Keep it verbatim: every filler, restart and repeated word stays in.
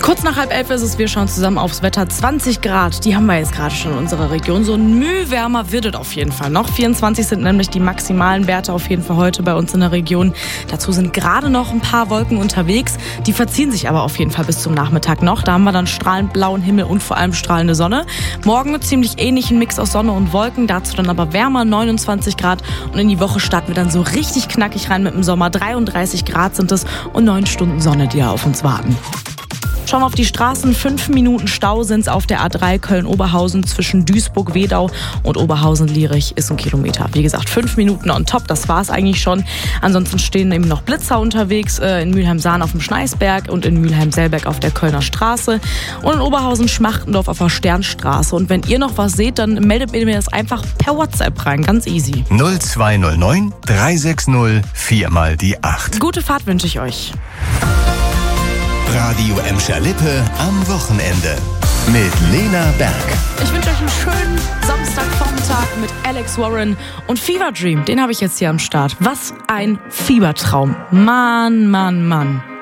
Kurz nach halb elf ist es, wir schauen zusammen aufs Wetter. zwanzig Grad, die haben wir jetzt gerade schon in unserer Region. So ein Mühe wärmer wird es auf jeden Fall noch. vierundzwanzig sind nämlich die maximalen Werte auf jeden Fall heute bei uns in der Region. Dazu sind gerade noch ein paar Wolken unterwegs. Die verziehen sich aber auf jeden Fall bis zum Nachmittag noch. Da haben wir dann strahlend blauen Himmel und vor allem strahlende Sonne. Morgen mit ziemlich ähnlichen Mix aus Sonne und Wolken. Dazu dann aber wärmer, neunundzwanzig Grad. Und in die Woche starten wir dann so richtig knackig rein mit dem Sommer. dreiunddreißig Grad sind es und neun Stunden Sonne, die da auf uns warten. Schauen wir auf die Straßen. Fünf Minuten Stau sind es auf der A drei Köln-Oberhausen zwischen Duisburg-Wedau und Oberhausen-Lierich ist ein Kilometer. Wie gesagt, fünf Minuten on top, das war es eigentlich schon. Ansonsten stehen eben noch Blitzer unterwegs äh, in Mülheim-Sahn auf dem Schneisberg und in Mülheim-Selberg auf der Kölner Straße und in Oberhausen-Schmachtendorf auf der Sternstraße. Und wenn ihr noch was seht, dann meldet mir das einfach per WhatsApp rein, ganz easy. null zwei null neun drei sechs null vier mal die acht. Gute Fahrt wünsche ich euch. Radio Emscher-Lippe am Wochenende mit Lena Berg. Ich wünsche euch einen schönen Samstagvormittag mit Alex Warren und Fever Dream. Den habe ich jetzt hier am Start. Was ein Fiebertraum. Mann, Mann, Mann.